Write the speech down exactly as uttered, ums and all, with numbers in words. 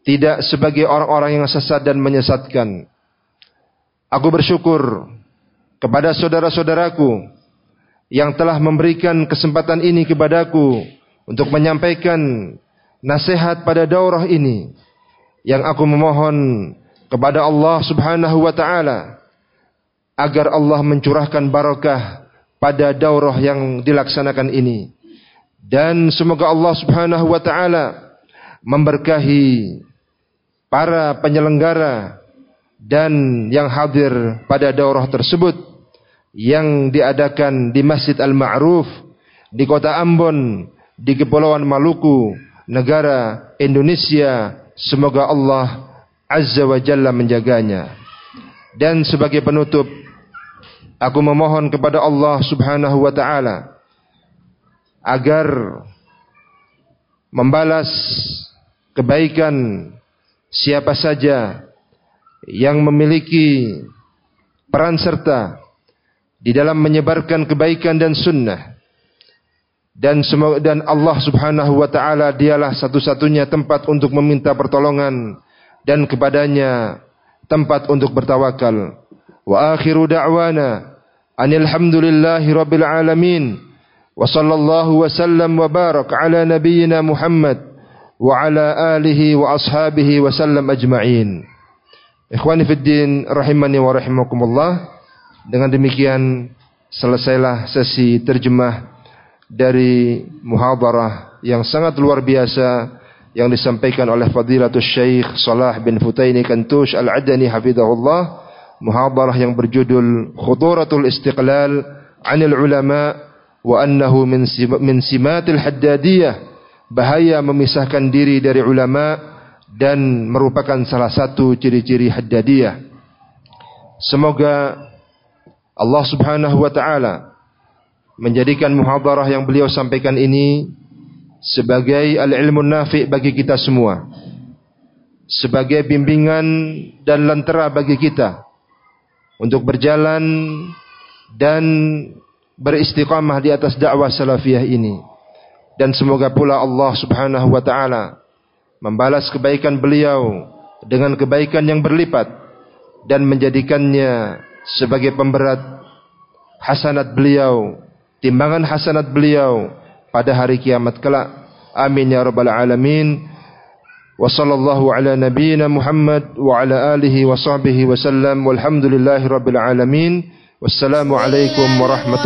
tidak sebagai orang-orang yang sesat dan menyesatkan. Aku bersyukur kepada saudara-saudaraku yang telah memberikan kesempatan ini kepadaku untuk menyampaikan nasihat pada daurah ini, yang aku memohon kepada Allah Subhanahu wa taala agar Allah mencurahkan barakah pada daurah yang dilaksanakan ini, dan semoga Allah Subhanahu wa taala memberkahi para penyelenggara dan yang hadir pada daurah tersebut yang diadakan di Masjid Al-Ma'ruf di Kota Ambon di Kepulauan Maluku, negara Indonesia. Semoga Allah Azza wa Jalla menjaganya. Dan sebagai penutup, aku memohon kepada Allah Subhanahu wa taala agar membalas kebaikan siapa saja yang memiliki peran serta di dalam menyebarkan kebaikan dan sunnah. Dan semoga, dan Allah Subhanahu wa taala dialah satu-satunya tempat untuk meminta pertolongan dan kepadanya tempat untuk bertawakal. Wa akhiru da'wana anil hamdulillahi rabbil alamin wa sallallahu wa sallam wa barak ala nabiyyina Muhammad wa ala alihi wa ashabihi wa sallam ajma'in. Ikhwani fid din rahimani wa rahimakumullah. Dengan demikian selesailah sesi terjemah dari muhadarah yang sangat luar biasa yang disampaikan oleh Fadilatul Syekh Salah bin Futaini Kantush Al-Adani hafizahullah. Muhadarah yang berjudul Khuduratul Istiqlal 'anil Ulama wa annahu min min simatil haddadiyah, bahaya memisahkan diri dari ulama dan merupakan salah satu ciri-ciri haddadiyah. Semoga Allah Subhanahu wa taala menjadikan muhadarah yang beliau sampaikan ini sebagai al-ilmun nafi' bagi kita semua, sebagai bimbingan dan lentera bagi kita untuk berjalan dan beristiqamah di atas dakwah salafiyah ini. Dan semoga pula Allah Subhanahu wa taala membalas kebaikan beliau dengan kebaikan yang berlipat dan menjadikannya sebagai pemberat hasanat beliau, timbangan hasanat beliau pada hari kiamat kelak. Amin ya rabbal alamin. Wa sallallahu ala nabiyyina Muhammad wa ala alihi wa sahbihi wa sallam. Walhamdulillahi rabbil alamin. Wassalamu alaikum warahmatullahi